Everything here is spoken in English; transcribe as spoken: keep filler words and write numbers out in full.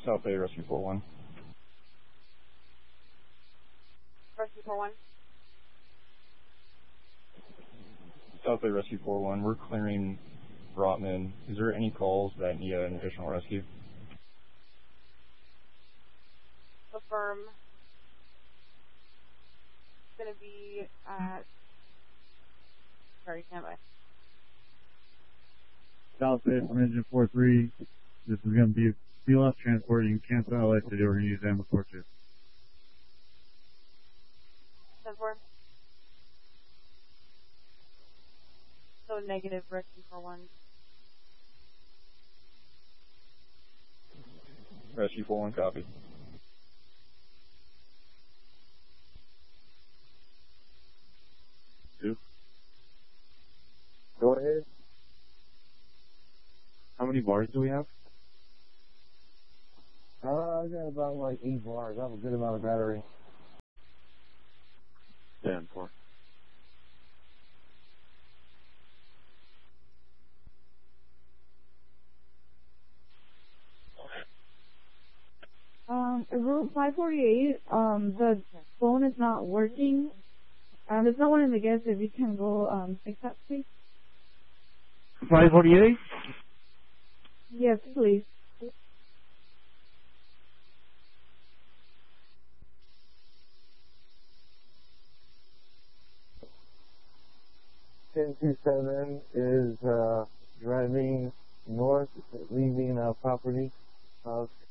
South Bay Rescue four one. Rescue four one. South Bay Rescue four one, we're clearing Rotman. Is there any calls that need an additional rescue? Affirm. It's going to be at... Sorry, stand by. South Bay from engine four three. This is going to be C L F transporting cancel L A City. We're going to use Amber four two. ten four. So negative Rescue four one. Rescue four one, copy. Two. Go ahead. How many bars do we have? Uh, I got about like eight bars. I have a good amount of battery. ten four. Um, Route five forty-eight, um, the phone is not working. Um, there's no one in the guest if you can go, um, fix that, please. five forty-eight? Yes, please. ten two seven is uh, driving north, leaving uh, property of